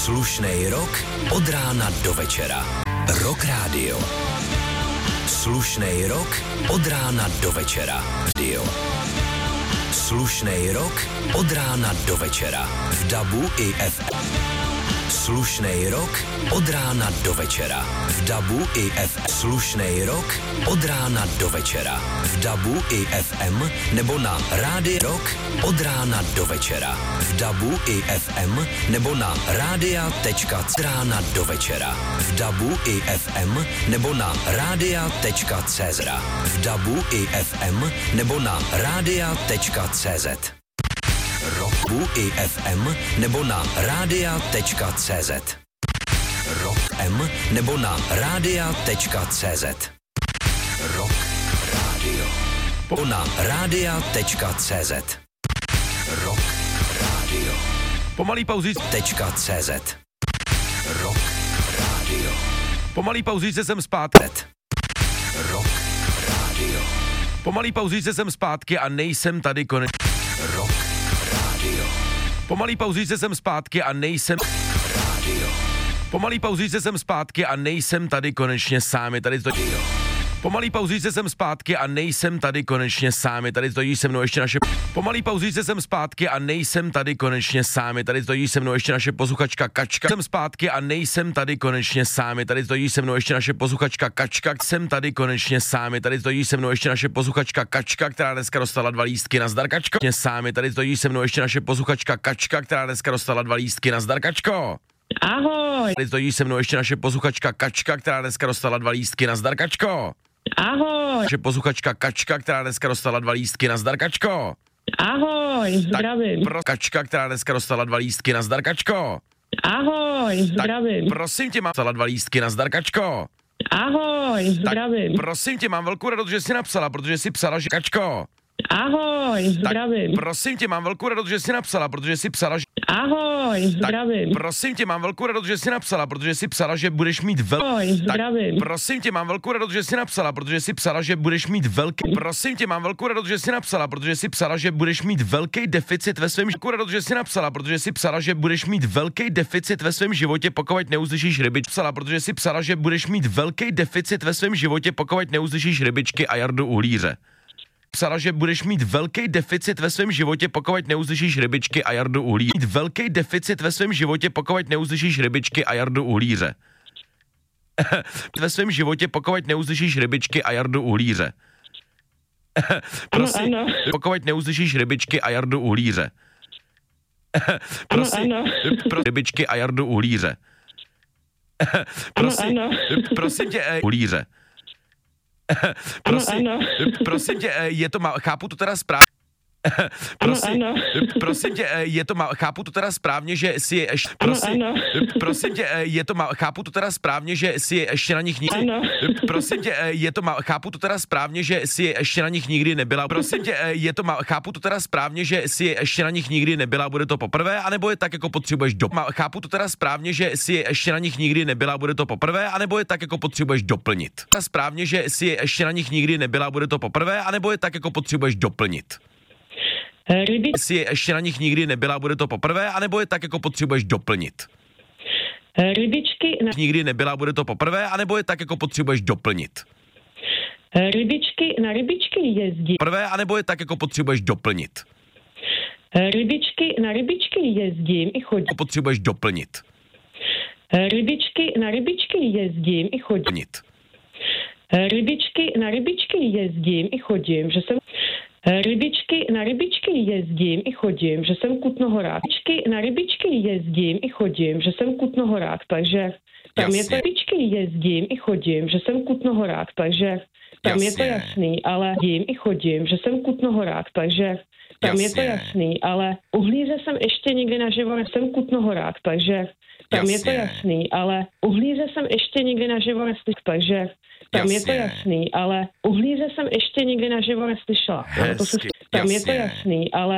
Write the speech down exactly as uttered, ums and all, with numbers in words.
Slušnej rok od rána do večera. Rock Radio. Slušnej rok od rána do večera. Radio. Slušnej rok od rána do večera. V dabu i ef em. Slušnej rok od rána do večera. V dabu i ef em. Slušnej rok od rána do večera. V dabu i ef em nebo na rádi Rock od rána do večera. V dabu i ef em nebo na rádia.cz rána do večera. V dabu i ef em nebo na rádia.cz. V dabu i ef em nebo na rádia.cz. Roku i ef em nebo na rádia.cz. Rock M nebo na rádia.cz. Rock Radio. Po na rádia.cz. Rock Radio. Pomalý pauzy. .cz. Rock Radio. Pomalý pauzy se jsem zpátky. Rock Radio. Pomalý pauzy se jsem zpátky a nejsem tady konečně. Rock Radio. Pomalý pauzy se jsem zpátky a nejsem. Radio. Pomalý pauzy se jsem zpátky a nejsem tady konečně sám. Je tady to. Pomalý pauzy se jsem zpátky a nejsem tady konečně sám. Je tady stojí se mnou ještě naše. Pomalý pauzy se jsem zpátky a nejsem tady konečně sám. Je tady stojí se mnou ještě naše posluchačka Kačka. Jsem zpátky a nejsem tady konečně sám. Je tady stojí se mnou ještě naše posluchačka Kačka. Jsem tady konečně sám. Je tady stojí se mnou ještě naše posluchačka Kačka, která dneska dostala dva lístky na zdar. Kačko. Sám. Je tady stojí se mnou ještě naše posluchačka Kačka, která dneska dostala dva lístky na zdar. Kačko. Ahoj. Tady stojí se mnou ještě naše posluchačka Kačka, která dneska dostala dva lístky na zdar. Kačko. Ahoj. Naše posluchačka Kačka, která dneska dostala dva lístky na zdar. Kačko. Ahoj, zdravím. Pro Kačka, která dneska dostala dva lístky na zdar. Kačko. Ahoj, zdravím. Tak prosím tě, mám dostala dva lístky na zdar. Kačko. Ahoj, zdravím. Tak prosím tě, mám velkou radost, že jsi napsala, protože jsi psala, že Kačko. Ahoj, zdravím. Tak prosím tě, mám velkou radost, že jsi napsala, protože jsi psala, že... Ahoj, zdravím. Tak prosím tě, mám velkou radost, že jsi napsala, protože jsi psala, že budeš mít vel... Ahoj, zdravím. Tak prosím tě, mám velkou radost, že jsi napsala, protože jsi psala, že budeš mít velký... Prosím tě, mám velkou radost, že jsi napsala, protože jsi psala, že budeš mít velký deficit ve svém... Velkou radost, že jsi napsala, protože jsi psala, že budeš mít velký deficit ve svém životě, pokud neuslyšíš rybičky. Psala, protože jsi psala, že budeš mít velký deficit ve svém životě, pokud neuslyšíš rybičky a Jardu Uhlíře. Psala, že budeš mít velký deficit ve svém životě, pokud neuslyšíš rybičky a Jardu Uhlíře. Mít velký deficit ve svém životě, pokud neuslyšíš rybičky a Jardu Uhlíře. Ve svém životě, pokud neuslyšíš rybičky a Jardu Uhlíře. Prosím, ano, ano. pokud neuslyšíš rybičky a Jardu Uhlíře. Prosím, ano. pro rybičky a Jardu Uhlíře. Prosím, ano. prosím tě, eh, Uhlíře. Prosím, prosím tě, je to má, chápu to teda správně. Prosím, ano, ano. prosím tě, je to má, chápu to teda správně, že si je ještě, prosím, ano. prosím tě, je to má, chápu to teda správně, že si je ještě na nich nikdy, Ano. prosím tě, je to má, chápu to teda správně, že si je ještě na nich nikdy nebyla, prosím tě, je to má, chápu to teda správně, že si je ještě na nich nikdy nebyla, bude to poprvé, anebo je tak, jako potřebuješ do, má, chápu to teda správně, že si je ještě na nich nikdy nebyla, bude to poprvé, anebo je tak, jako potřebuješ doplnit. Ta správně, že si je ještě na nich nikdy nebyla, bude to poprvé, anebo je tak, jako potřebuješ doplnit. Ryby... Jestli je ještě na nich nikdy nebyla, bude to poprvé, anebo je tak, jako potřebuješ doplnit. Rybičky... Na... Nikdy nebyla, bude to poprvé, anebo je tak, jako potřebuješ doplnit. Rybičky... Na rybičky jezdí. Prvé, anebo je tak, jako potřebuješ doplnit. Rybičky... Na rybičky jezdím i chodím. Potřebuješ doplnit. Rybičky... Na rybičky jezdím i chodím. Doplnit. Rybičky... Na rybičky jezdím i chodím, že jsem... Rybičky, na rybičky jezdím i chodím, že jsem kutnohorák. Rybičky, na rybičky jezdím i chodím, že jsem kutnohorák, takže tam Jasně. je to rybičky jezdím i chodím, že jsem kutnohorák, takže tam Jasně. je to jasný, ale jezdím i chodím, že jsem kutnohorák, takže tam Jasně. je to jasný, ale uhlíře jsem ještě nikdy naživo, jsem kutnohorák, takže tam Jasně. je to jasný, ale uhlíře jsem ještě nikdy naživo neslyšel, takže tam Jasně. je to jasný, ale uhlíře jsem ještě nikdy naživo neslyšela. Jo, to se, tam je to Jasně. jasný, ale